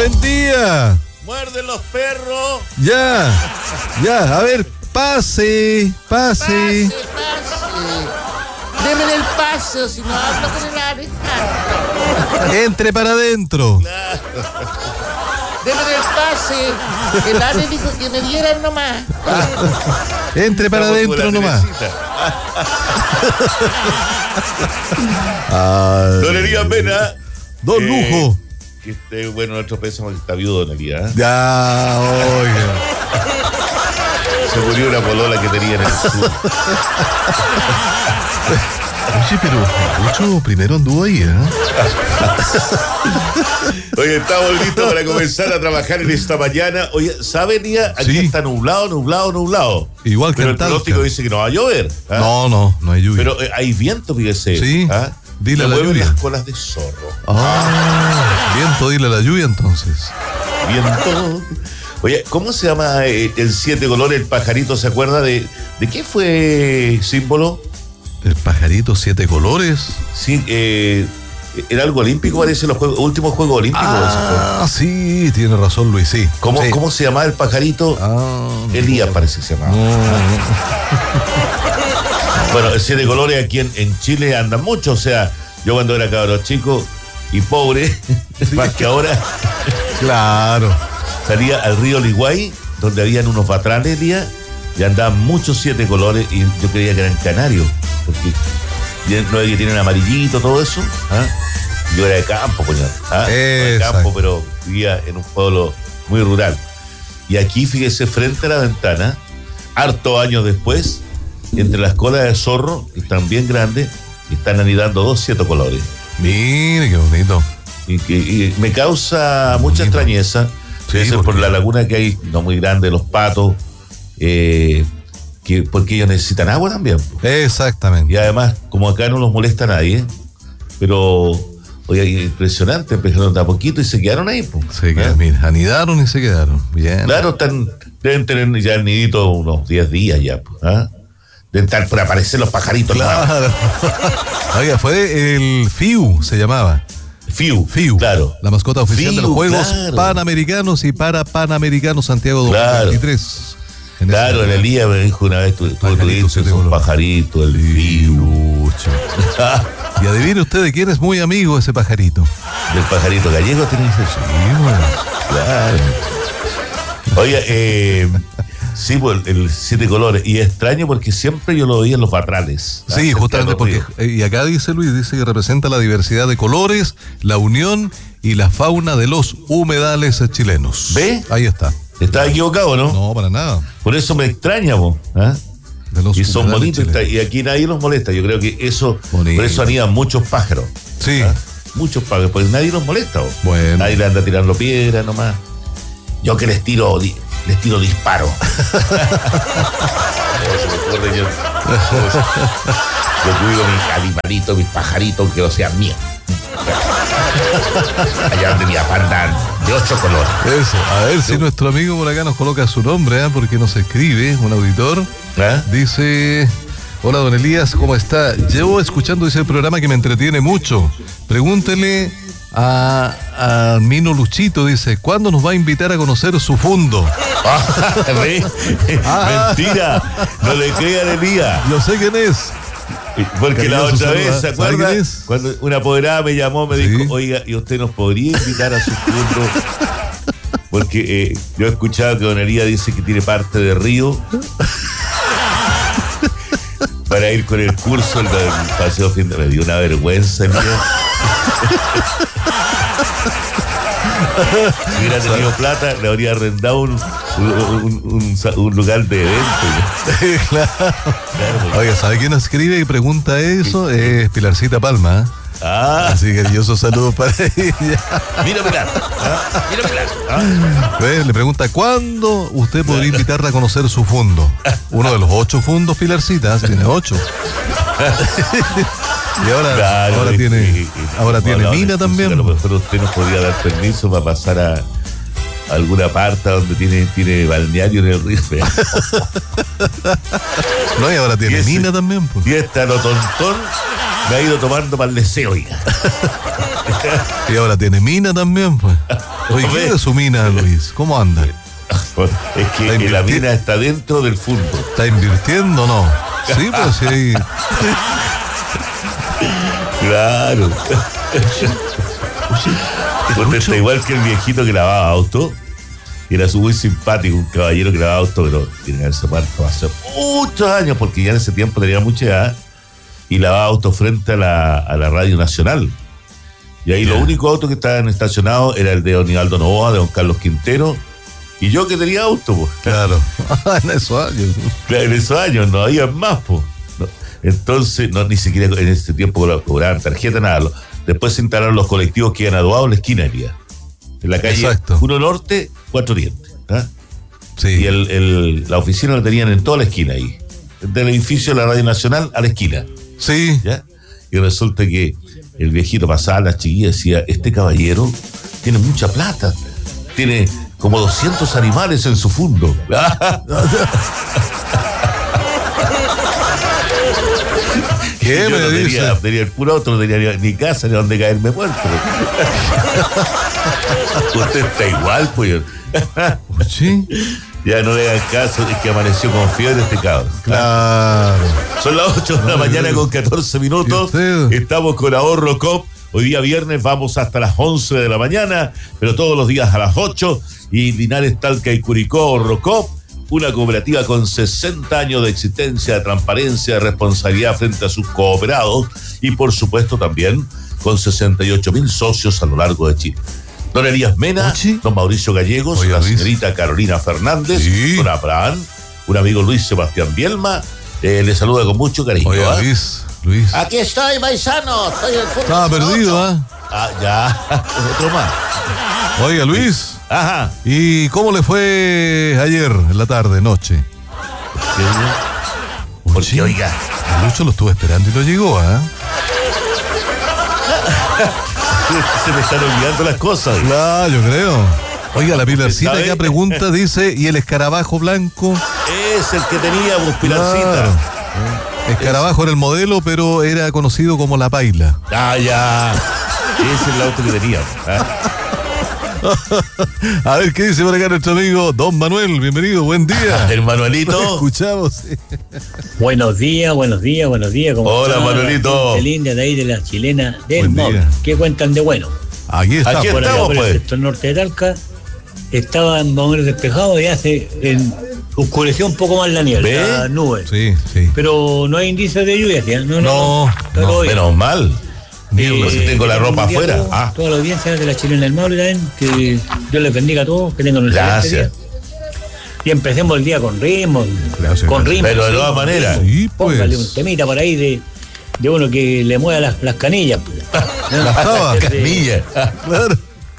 Buen día. Muerden los perros. Ya, a ver, pase. Pase. Deme el pase, o si no hablo con el Alejandro. Entre para adentro. Deme el pase. El Ale dijo que me dieran nomás. Entre para adentro nomás. Don Elías Mena. Don Lujo. Que esté bueno nuestro pésamo, que está viudo, Don Elías. Ya, oiga. Se murió una polola que tenía en el sur. Oye, pero mucho primero anduvo ahí, ¿eh? Oye, estamos listos para comenzar a trabajar en esta mañana. Oye, ¿sabe, Elías? Aquí Sí. está nublado. Igual que pero en el Talca. pronóstico dice que no va a llover. ¿Ah? No hay lluvia. Pero hay viento, fíjese. Sí. ¿Ah? Dile Se a la mueven lluvia. las colas de zorro. Viento, dile a la lluvia entonces. Viento. Oye, ¿cómo se llama el 7 colores? El pajarito, ¿se acuerda de qué fue símbolo? El pajarito 7 colores. Sí, era algo olímpico, parece, los últimos Juegos Olímpicos. Sí, tiene razón Luis, sí. ¿Cómo, Sí. ¿Cómo se llamaba el pajarito? Elías parece que se llamaba. Bueno, el 7 colores aquí en Chile andan mucho, o sea, yo cuando era cabrón chico y pobre, más que ahora, Claro. salía al río Liguay, donde habían unos batranes, Elías, y andaban muchos 7 colores, y yo creía que eran canarios, porque no es que tienen amarillito, todo eso. ¿Ah? Yo era de campo, coño. ¿Ah? De campo, pero vivía en un pueblo muy rural. Y aquí, fíjese, frente a la ventana, hartos años después, entre las colas de zorro, que están bien grandes, están anidando 2 7 colores. Mire, qué bonito. Y me causa mucha extrañeza. Sí, Eso es por la laguna que hay, no muy grande, los patos, porque ellos necesitan agua también. Exactamente. Y además, como acá no los molesta a nadie, pero, oye, impresionante, empezaron de a poquito y se quedaron ahí. Se quedaron, mira, anidaron y se quedaron. Bien. Claro, deben tener ya el nidito unos 10 días ya. ¿Ah? Deben estar por aparecer los pajaritos. Claro. Oiga, fue el FIU, se llamaba. FIU, claro. La mascota oficial de los Juegos Panamericanos y para Panamericanos Santiago 2023. Claro, el Elías me dijo una vez, tú tuviste un pajarito, el FIU. Y adivine usted de quién es muy amigo ese pajarito. Del pajarito gallego, tenés eso. Sí, bueno. Claro. Oye, sí, pues el 7 colores. Y es extraño porque siempre yo lo veía en los batrales. Sí, justamente porque, y acá dice Luis, dice que representa la diversidad de colores, la unión y la fauna de los humedales chilenos. ¿Ve? Ahí está. ¿Estás equivocado, no? No, para nada. Por eso me extraña, vos. ¿Ah? Y son bonitos y aquí nadie los molesta. Yo creo que eso, bonito. Por eso anidan muchos pájaros. Sí. ¿Ah? Muchos pájaros, porque nadie los molesta, vos. Bueno. Nadie le anda tirando piedra nomás. Yo que les tiro disparo. Yo cuido mis animalitos, mis pajaritos, que no sean míos. Allá donde mi papá andan de 8 colores. Eso, a ver si nuestro amigo por acá nos coloca su nombre, porque nos escribe, un auditor. Dice: hola, don Elías, ¿cómo está? Llevo escuchando ese programa que me entretiene mucho. Pregúntele a Mino Luchito, dice, ¿cuándo nos va a invitar a conocer su fondo? Mentira, no le crean, Elías. Yo sé quién es. Porque la otra vez, ¿se acuerda? quién es? Cuando una apoderada me llamó, me dijo, oiga, ¿y usted nos podría invitar a su fondo? Porque yo he escuchado que don Elías dice que tiene parte de Río para ir con el curso del paseo fin de... Me dio una vergüenza, Elías. Si hubiera tenido plata, le habría arrendado un lugar de evento. Claro. Oiga, ¿sabe quién escribe y pregunta eso? Es Pilarcita Palma. Así que cariñosos saludos para ella. Mira Pilar. Le pregunta, ¿cuándo usted podría invitarla a conocer su fondo? Uno de los 8 fondos, Pilarcita, tiene 8. Y ahora tiene mina también. A lo mejor usted nos podría dar permiso para pasar a alguna parte donde tiene balneario en el río. No, y ahora tiene mina también. Pues. Y esta lo tontón me ha ido tomando para el deseo, hija. Y ahora tiene mina también, pues. Oye, ¿qué de su mina, Luis? ¿Cómo anda? Es que la mina está dentro del fondo. ¿Está invirtiendo o no? Sí, pues sí. Claro. Porque está igual que el viejito que lavaba auto. Era muy simpático, un caballero que lavaba auto, pero tiene que haberse muerto hace muchos años, porque ya en ese tiempo tenía mucha edad, y lavaba auto frente a la Radio Nacional. Y ahí los únicos autos que estaban estacionados era el de don Nivaldo Novoa, de don Carlos Quintero, y yo que tenía auto, pues. Claro, en esos años. Claro, en esos años no había más, pues. No. Entonces, no, ni siquiera en ese tiempo cobraban tarjeta, nada. Después se instalaron los colectivos que iban a Aduado en la esquina, en la calle 1 Norte, 4 Oriente. ¿Ah? Sí. Y la oficina la tenían en toda la esquina ahí. Del edificio de la Radio Nacional a la esquina. Sí. ¿Ya? Y resulta que el viejito pasaba a las chiquillas y decía, este caballero tiene mucha plata. Tiene como 200 animales en su fondo. ¿Qué me dice? Tenía el puro otro, no tenía ni casa ni donde caerme muerto. Usted está igual, pues. Sí. Ya no le hagan caso, es que amaneció con fiebre este cabrón. Claro. Son las 8 de la mañana con 14 minutos. Estamos con Ahorro Coop. Hoy día viernes vamos hasta las 11 de la mañana, pero todos los días a las 8. Y Linares, Talca y Curicó, Ahorro Coop, una cooperativa con 60 años de existencia, de transparencia, de responsabilidad frente a sus cooperados y por supuesto también con 68.000 socios a lo largo de Chile. Don Elías Mena, don Mauricio Gallegos, la señorita Carolina Fernández, don Abraham, un amigo Luis Sebastián Bielma, le saluda con mucho cariño. Oye, Luis. Aquí estoy, paisano. Estoy en el fútbol. Estaba perdido, ¿ah? Ah, ya. Otro más. Oiga, Luis. Ajá. ¿Y cómo le fue ayer, en la tarde, noche? Porque, oiga, a Lucho lo estuve esperando y no llegó, ¿ah? Se me están olvidando las cosas. Claro, yo creo. Oiga, la Pilarcita que pregunta dice, ¿y el escarabajo blanco? Es el que teníamos, Pilarcita. Claro. Escarabajo era el modelo, pero era conocido como la paila. Ah, ya. Ese es el auto que teníamos. A ver, ¿qué dice por acá nuestro amigo Don Manuel? Bienvenido, buen día. El Manuelito. Lo escuchamos. Sí. Buenos días. ¿Cómo hola, está? Manuelito. Linda de ahí de la chilena del Buen móvil. día. ¿Qué cuentan de bueno? Aquí estamos. Aquí Por acá, estamos, por pues. el sector norte de Talca, estaban más o menos despejados y oscureció un poco más la niebla, la nube. Sí, sí. Pero no hay indicios de lluvia, ¿sí? No, menos mal. Si tengo la ropa afuera. Toda la audiencia de la chilena del Maule también, que Dios les bendiga a todos, que tengan un excelente día. Y empecemos el día con ritmo, con ritmo. Pero de todas maneras. Sí, pues. Póngale un temita por ahí de uno que le mueva las canillas. Las tabas. Canillas. Claro.